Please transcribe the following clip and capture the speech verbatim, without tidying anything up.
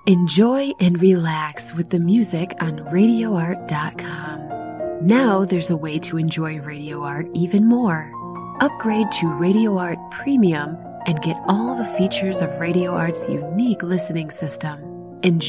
Enjoy and relax with the music on radio art dot com. Now there's a way to enjoy Radio Art even more. Upgrade to Radio Art Premium and get all the features of Radio Art's unique listening system. Enjoy